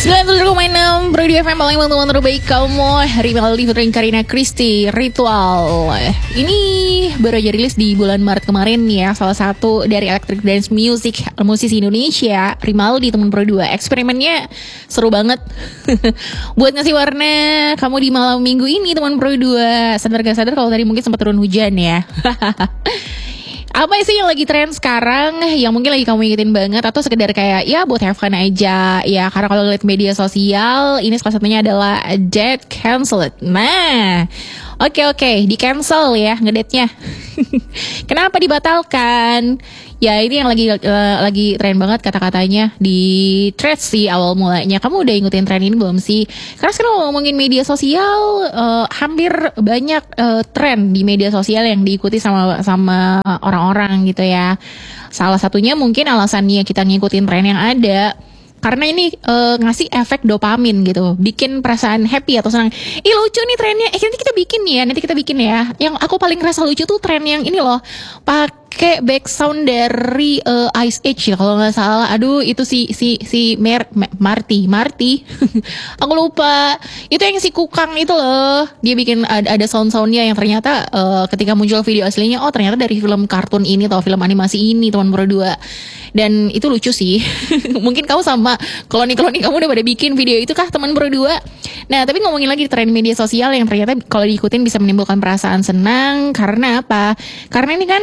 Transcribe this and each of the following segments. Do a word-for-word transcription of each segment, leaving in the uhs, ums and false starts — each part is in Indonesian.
sembilan puluh tujuh koma enam Pro dua F M paling teman terbaik kamu. Rimeldi featuring Karina Christie, Ritual. Ini baru aja rilis di bulan Maret kemarin ya. Salah satu dari electric dance music musisi Indonesia, Rimeldi teman Pro dua. Eksperimennya seru banget. Buat ngasih warna kamu di malam minggu ini teman Pro dua. Sadar gak sadar kalau tadi mungkin sempat turun hujan ya. Apa sih yang lagi tren sekarang yang mungkin lagi kamu ingetin banget atau sekedar kayak ya buat have fun aja ya, karena kalau lihat media sosial ini salah satunya adalah date cancelled. Nah, oke oke di cancel ya ngedate-nya. Kenapa dibatalkan? Ya ini yang lagi uh, lagi tren banget kata-katanya di thread sih awal mulanya. Kamu udah ngikutin tren ini belum sih? Karena sekarang ngomongin media sosial uh, hampir banyak uh, tren di media sosial yang diikuti sama sama uh, orang-orang gitu ya. Salah satunya mungkin alasannya kita ngikutin tren yang ada karena ini uh, ngasih efek dopamin gitu, bikin perasaan happy atau senang. Ih lucu nih trennya, eh nanti kita bikin ya, nanti kita bikin ya. Yang aku paling ngerasa lucu tuh tren yang ini loh, pakai back sound dari uh, Ice Age ya kalau nggak salah. Aduh itu si si si Mer, Marty Marty, aku lupa. Itu yang si Kukang itu loh, dia bikin ada, ada sound-soundnya yang ternyata uh, ketika muncul video aslinya, oh ternyata dari film kartun ini atau film animasi ini teman berdua. Dan itu lucu sih. Mungkin kamu sama kloni-kloni kamu udah pada bikin video itu kah teman berdua. Nah tapi ngomongin lagi tren media sosial yang ternyata kalau diikutin bisa menimbulkan perasaan senang. Karena apa? Karena ini kan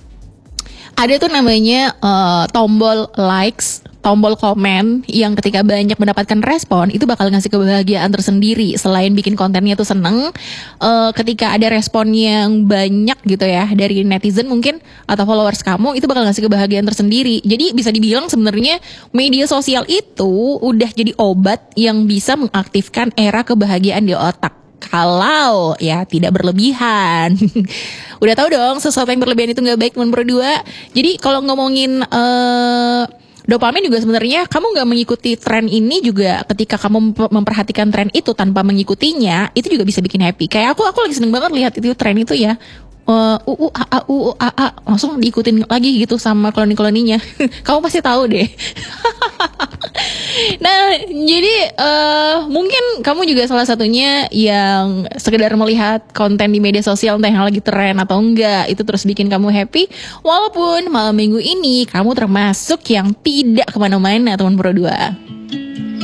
ada tuh namanya uh, tombol likes, tombol komen yang ketika banyak mendapatkan respon itu bakal ngasih kebahagiaan tersendiri. Selain bikin kontennya tuh seneng, uh, ketika ada respon yang banyak gitu ya dari netizen mungkin atau followers kamu, itu bakal ngasih kebahagiaan tersendiri. Jadi bisa dibilang sebenarnya media sosial itu udah jadi obat yang bisa mengaktifkan era kebahagiaan di otak. Kalau ya tidak berlebihan. Udah tahu dong sesuatu yang berlebihan itu gak baik teman berdua. Jadi kalau ngomongin uh, dopamin juga sebenarnya kamu gak mengikuti tren ini juga ketika kamu memperhatikan tren itu tanpa mengikutinya, itu juga bisa bikin happy. Kayak aku aku lagi seneng banget lihat itu tren itu ya. Uh, u u a a u u a a langsung diikutin lagi gitu sama koloni-koloninya. Kamu pasti tahu deh. Nah, jadi uh, mungkin kamu juga salah satunya yang sekedar melihat konten di media sosial entah yang lagi tren atau enggak, itu terus bikin kamu happy. Walaupun malam minggu ini kamu termasuk yang tidak kemana-mana teman berdua.